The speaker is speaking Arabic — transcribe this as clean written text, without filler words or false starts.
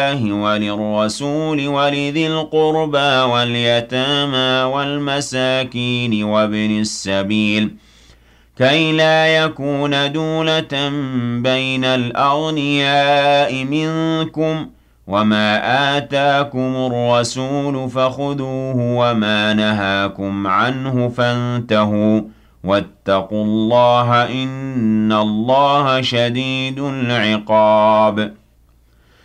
وللرسول ولذي القربى واليتامى والمساكين وابن السبيل كي لا يكون دولة بين الأغنياء منكم وما آتاكم الرسول فخذوه وما نهاكم عنه فانتهوا واتقوا الله إن الله شديد العقاب